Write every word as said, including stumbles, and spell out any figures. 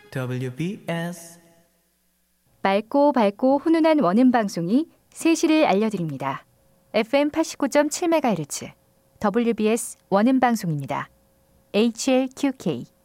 더블유비에스 맑고 밝고 훈훈한 원음 방송이 세 시를 알려드립니다. 에프엠 팔십구 점 칠 메가헤르츠 더블유비에스 원음 방송입니다. 에이치엘큐케이